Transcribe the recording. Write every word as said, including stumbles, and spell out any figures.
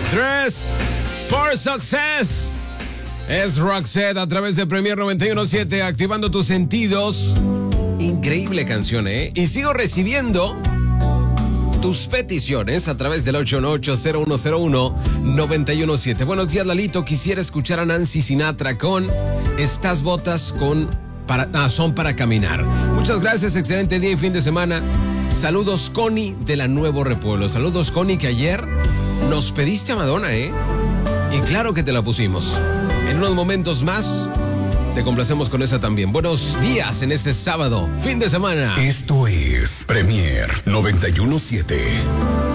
Dress for Success. Es Roxette a través de Premier noventa y uno punto siete, activando tus sentidos. Increíble canción, ¿eh? Y sigo recibiendo tus peticiones a través del ocho uno ocho, cero uno cero uno, nueve uno siete. Buenos días, Lalito. Quisiera escuchar a Nancy Sinatra con Estas botas con para, ah, son para caminar. Muchas gracias, excelente día y fin de semana. Saludos, Connie de la Nuevo Repueblo. Saludos, Connie, que ayer nos pediste a Madonna, ¿eh? Y claro que te la pusimos. En unos momentos más te complacemos con esa también. Buenos días en este sábado, fin de semana. Esto es Premier noventa y uno punto siete.